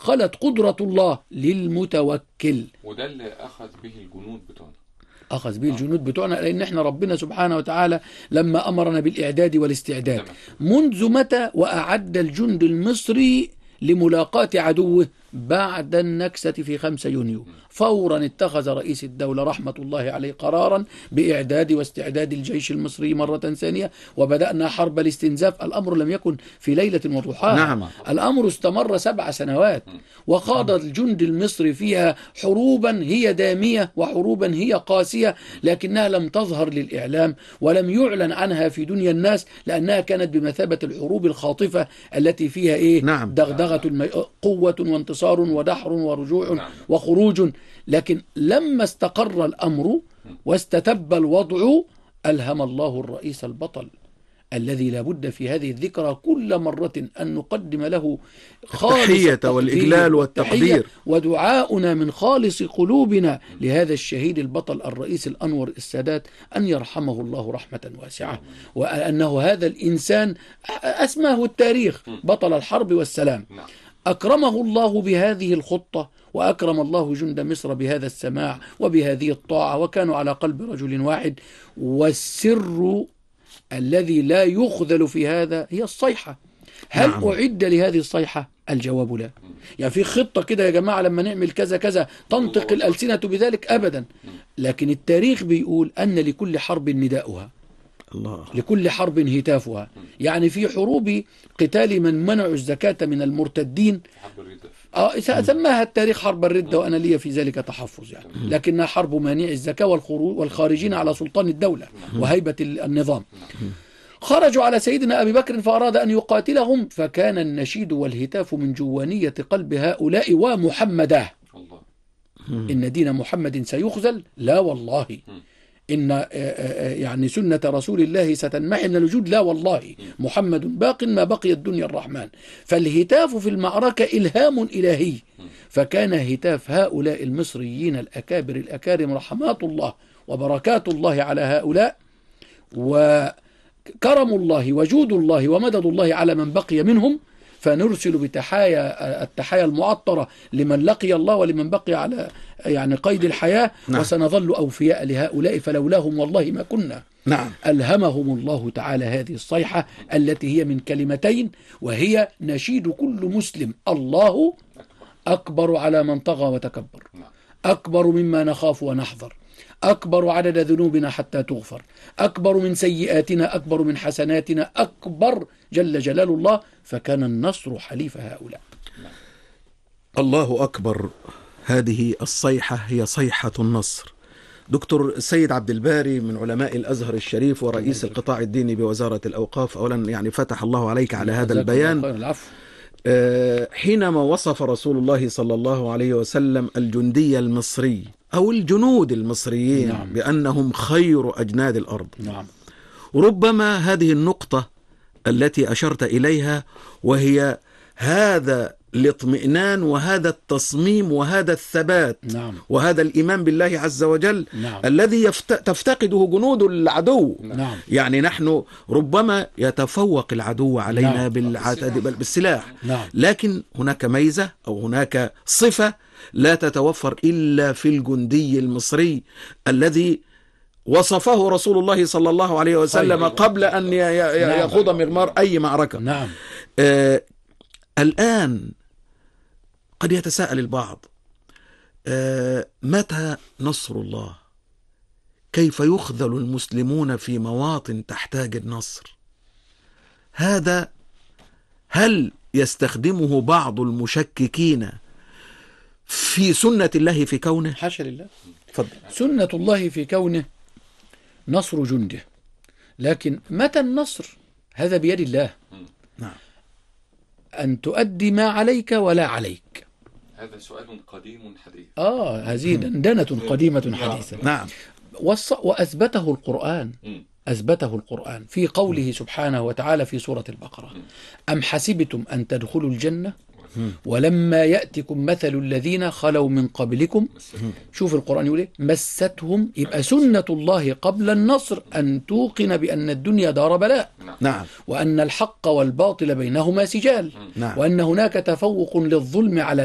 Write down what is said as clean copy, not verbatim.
خلت قدرة الله للمتوكل. وده اللي أخذ به الجنود بتوعنا، أخذ به الجنود بتوعنا، لأن احنا ربنا سبحانه وتعالى لما أمرنا بالإعداد والاستعداد منذ متى وأعد الجند المصري لملاقاة عدوه بعد النكسة في 5 يونيو. فورا اتخذ رئيس الدولة رحمة الله عليه قرارا بإعداد واستعداد الجيش المصري مرة ثانية، وبدأنا حرب الاستنزاف. الأمر لم يكن في ليلة وضحاها، نعم. الأمر استمر 7 سنوات، وخاض الجند المصري فيها حروبا هي دامية وحروبا هي قاسية، لكنها لم تظهر للإعلام ولم يعلن عنها في دنيا الناس، لأنها كانت بمثابة الحروب الخاطفة التي فيها نعم. دغدغة قوة وانتصار ودحر ورجوع وخروج. لكن لما استقر الأمر واستتب الوضع ألهم الله الرئيس البطل الذي لابد في هذه الذكرى كل مرة أن نقدم له خالص التحية والإجلال والتقدير ودعاؤنا من خالص قلوبنا لهذا الشهيد البطل الرئيس الأنور السادات، أن يرحمه الله رحمة واسعة، وأنه هذا الإنسان أسماه التاريخ بطل الحرب والسلام. أكرمه الله بهذه الخطة، وأكرم الله جند مصر بهذا السماع وبهذه الطاعة، وكانوا على قلب رجل واحد. والسر الذي لا يخذل في هذا هي الصيحة. هل أعد لهذه الصيحة؟ الجواب لا. يعني في خطة كده يا جماعة لما نعمل كذا كذا تنطق الألسنة بذلك؟ أبدا. لكن التاريخ بيقول أن لكل حرب نداؤها، الله. لكل حرب هتافها. يعني في حروب قتال من منعوا الزكاة من المرتدين سماها التاريخ حرب الردة، وأنا لي في ذلك تحفظ يعني، لكنها حرب مانع الزكاة والخارجين على سلطان الدولة وهيبة النظام. خرجوا على سيدنا أبي بكر فأراد أن يقاتلهم، فكان النشيد والهتاف من جوانية قلب هؤلاء ومحمداه. إن دين محمد سيخزل؟ لا والله. إن يعني سنة رسول الله ستنمحي من الوجود؟ لا والله. محمد باق ما بقي الدنيا الرحمن. فالهتاف في المعركة إلهام إلهي، فكان هتاف هؤلاء المصريين الأكابر الأكارم رحمات الله وبركات الله على هؤلاء، وكرم الله وجود الله ومدد الله على من بقي منهم. فنرسل التحايا المعطرة لمن لقي الله ولمن بقي على يعني قيد الحياة. نعم. وسنظل أوفياء لهؤلاء فلولاهم والله ما كنا. نعم. ألهمهم الله تعالى هذه الصيحة التي هي من كلمتين، وهي نشيد كل مسلم: الله أكبر على من طغى وتكبر، أكبر مما نخاف ونحذر، أكبر عدد ذنوبنا حتى تغفر، أكبر من سيئاتنا، أكبر من حسناتنا، أكبر جل جلال الله. فكان النصر حليف هؤلاء. الله أكبر. هذه الصيحة هي صيحة النصر. دكتور السيد عبد الباري من علماء الأزهر الشريف ورئيس القطاع الديني بوزارة الأوقاف، أولا يعني فتح الله عليك على هذا البيان. حينما وصف رسول الله صلى الله عليه وسلم الجندي المصري أو الجنود المصريين بأنهم خير أجناد الأرض، ربما هذه النقطة التي أشرت إليها، وهي هذا الاطمئنان وهذا التصميم وهذا الثبات وهذا الإيمان بالله عز وجل الذي تفتقده جنود العدو. يعني نحن ربما يتفوق العدو علينا بالسلاح، لكن هناك ميزة أو هناك صفة لا تتوفر إلا في الجندي المصري الذي وصفه رسول الله صلى الله عليه وسلم قبل أن يخوض مغمار أي معركة. الآن قد يتساءل البعض: متى نصر الله؟ كيف يخذل المسلمون في مواطن تحتاج النصر؟ هذا هل يستخدمه بعض المشككين في سنة الله في كونه؟ حاشا لله. فضل. سنة الله في كونه نصر جنده، لكن متى النصر؟ هذا بيد الله. نعم. أن تؤدي ما عليك ولا عليك. هذا سؤال قديم حديث. هذه دندنة قديمة حديثة. نعم. وأثبته القرآن. أثبته القرآن في قوله سبحانه وتعالى في سورة البقرة: أم حسبتم أن تدخلوا الجنة ولما يأتكم مثل الذين خلوا من قبلكم. شوف القرآن يقول إيه؟ مستهم. يبقى سنة الله قبل النصر أن توقن بأن الدنيا دار بلاء، وأن الحق والباطل بينهما سجال، وأن هناك تفوق للظلم على